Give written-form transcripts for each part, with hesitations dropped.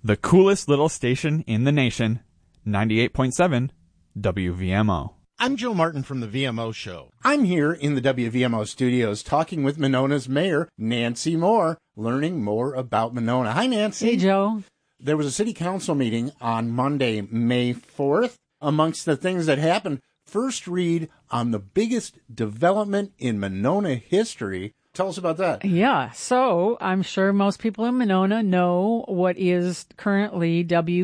The coolest little station in the nation, 98.7 WVMO. I'm Joe Martin from the VMO Show. I'm here in the WVMO studios talking with Monona's mayor, Nancy Moore, learning more about Monona. Hi, Nancy. Hey, Joe. There was a city council meeting on Monday, May 4th. Amongst the things that happened, first read on the biggest development in Monona history. Tell us about that. Yeah, so I'm sure most people in Monona know what is currently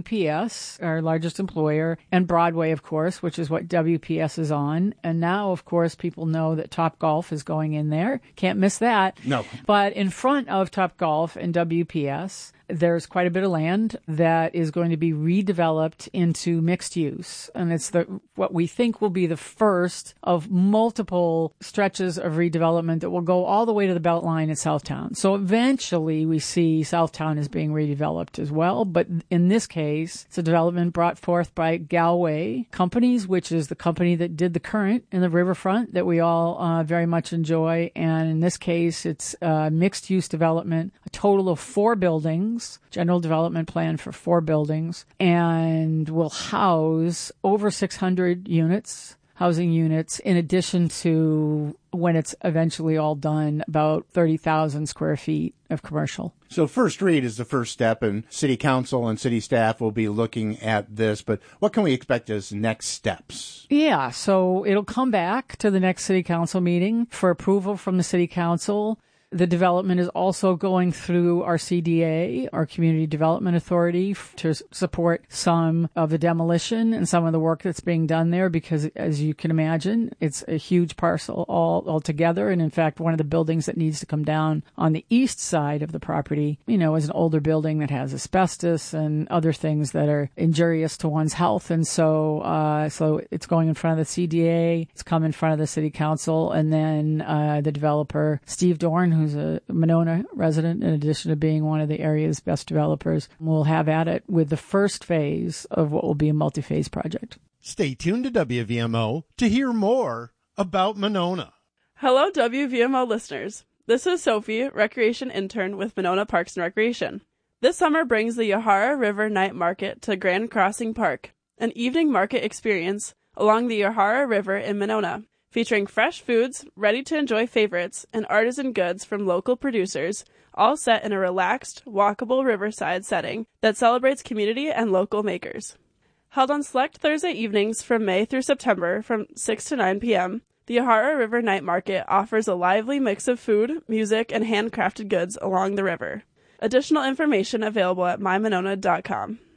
WPS, our largest employer, and Broadway, of course, which is what WPS is on. And now, of course, people know that Topgolf is going in there. Can't miss that. No. But in front of Topgolf and WPS, there's quite a bit of land that is going to be redeveloped into mixed use. And it's what we think will be the first of multiple stretches of redevelopment that will go all the way to the Beltline at Southtown. So eventually we see Southtown as being redeveloped as well. But in this case, it's a development brought forth by Galway Companies, which is the company that did the Current in the riverfront that we all very much enjoy. And in this case, it's mixed use development, a total of 4 buildings. General development plan for 4 buildings, and will house over 600 housing units, in addition to, when it's eventually all done, about 30,000 square feet of commercial. So first read is the first step, and city council and city staff will be looking at this, but what can we expect as next steps? Yeah, so it'll come back to the next city council meeting for approval from the city council. The development is also going through our CDA, our Community Development Authority, to support some of the demolition and some of the work that's being done there, because, as you can imagine, it's a huge parcel all together. And in fact, one of the buildings that needs to come down on the east side of the property, is an older building that has asbestos and other things that are injurious to one's health. And so it's going in front of the CDA, it's come in front of the city council, and then the developer, Steve Dorn, who's a Monona resident, in addition to being one of the area's best developers, will have at it with the first phase of what will be a multi-phase project. Stay tuned to WVMO to hear more about Monona. Hello, WVMO listeners. This is Sophie, recreation intern with Monona Parks and Recreation. This summer brings the Yahara River Night Market to Grand Crossing Park, an evening market experience along the Yahara River in Monona, featuring fresh foods, ready-to-enjoy favorites, and artisan goods from local producers, all set in a relaxed, walkable riverside setting that celebrates community and local makers. Held on select Thursday evenings from May through September from 6 to 9 p.m., the Yahara River Night Market offers a lively mix of food, music, and handcrafted goods along the river. Additional information available at mymonona.com.